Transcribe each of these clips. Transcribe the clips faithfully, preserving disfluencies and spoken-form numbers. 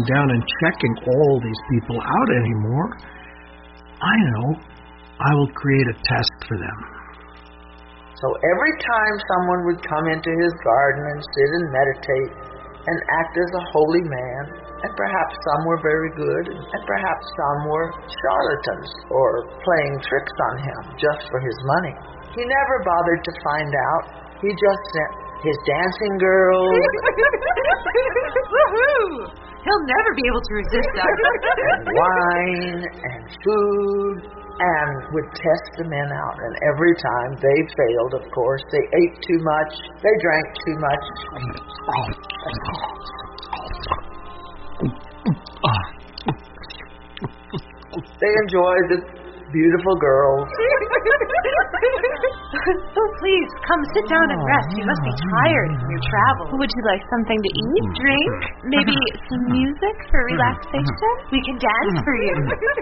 down and checking all these people out anymore. I know. I will create a test for them. So every time someone would come into his garden and sit and meditate and act as a holy man, and perhaps some were very good, and perhaps some were charlatans or playing tricks on him just for his money, he never bothered to find out. He just sent his dancing girls. Woohoo! He'll never be able to resist us. And wine and food, and would test the men out. And every time they failed, of course. They ate too much. They drank too much. They enjoyed the beautiful girls. Oh, please, come sit down and rest. You must be tired from your travel. Would you like something to eat, drink, maybe some music for relaxation? We can dance for you.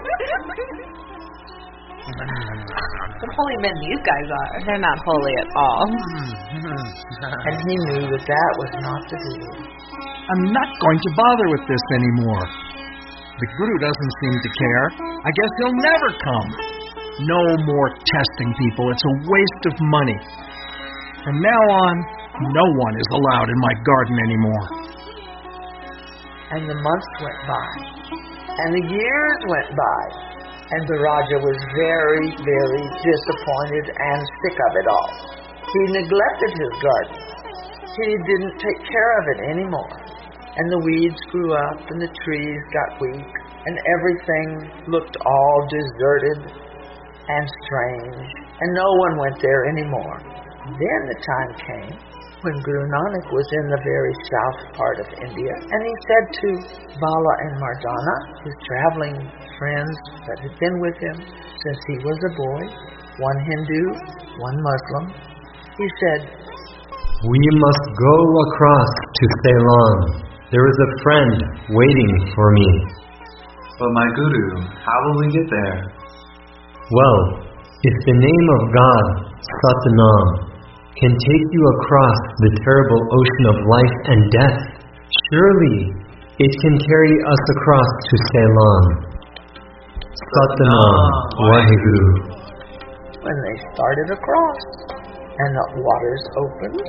What holy men these guys are. They're not holy at all. And he knew that that was not the deal. I'm not going to bother with this anymore. The Guru doesn't seem to care. I guess he'll never come. No more testing people. It's a waste of money. From now on, no one is allowed in my garden anymore. And the months went by. And the years went by. And the Raja was very, very disappointed and sick of it all. He neglected his garden. He didn't take care of it anymore. And the weeds grew up, and the trees got weak, and everything looked all deserted and strange, and no one went there anymore. Then the time came when Guru Nanak was in the very south part of India, and he said to Bala and Mardana, his traveling friends that had been with him since he was a boy, one Hindu, one Muslim, he said, "We must go across to Ceylon. There is a friend waiting for me." "But my Guru, how will we get there?" "Well, if the name of God, Satnam, can take you across the terrible ocean of life and death, surely it can carry us across to Ceylon. Satnam Waheguru." When they started across, and the waters opened,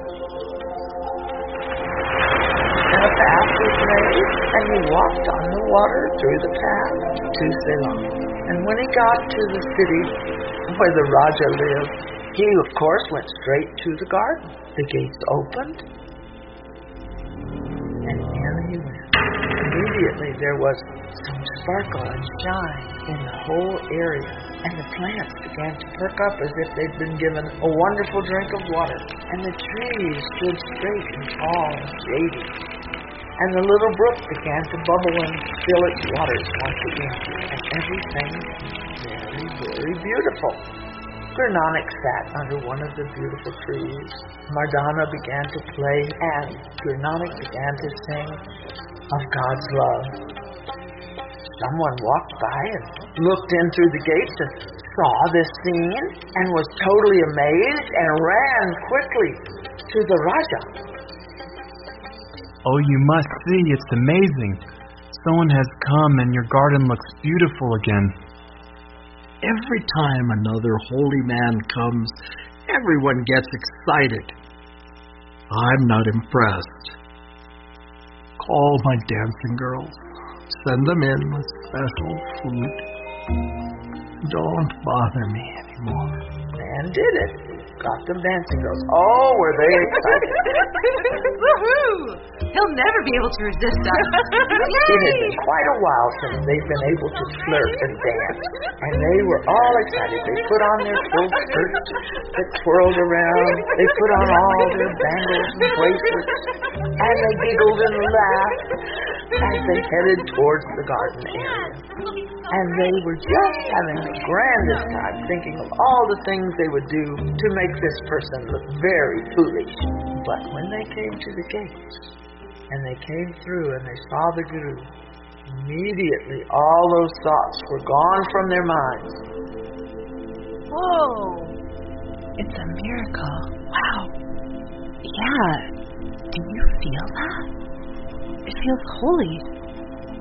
and a path was made, and he walked on the water through the path to Ceylon. And when he got to the city where the Raja lived, he, of course, went straight to the garden. The gates opened, and in he went. Immediately there was some sparkle and shine in the whole area, and the plants began to perk up as if they'd been given a wonderful drink of water, and the trees stood straight and tall and shady, and the little brook began to bubble and spill its waters once again, and everything was very, very beautiful. Guru Nanak sat under one of the beautiful trees. Mardana began to play, and Guru Nanak began to sing of God's love. Someone walked by and looked in through the gates and saw this scene and was totally amazed and ran quickly to the Raja. "Oh, you must see, it's amazing. Someone has come and your garden looks beautiful again." Every time another holy man comes, everyone gets excited. I'm not impressed. Call my dancing girls. Send them in with special food. Don't bother me anymore. Man did it. Got them dancing girls. Oh, were they excited. Woohoo! He'll never be able to resist us. It had been quite a while since they've been able to flirt and dance, and they were all excited. They put on their full skirts that twirled around. They put on all their bangles and bracelets, and they giggled and laughed as they headed towards the garden area. And they were just having the grandest time, thinking of all the things they would do to make this person look very foolish. But when they came to the gates, and they came through and they saw the Guru, immediately all those thoughts were gone from their minds. Whoa! It's a miracle. Wow. Yeah. Do you feel that? It feels holy.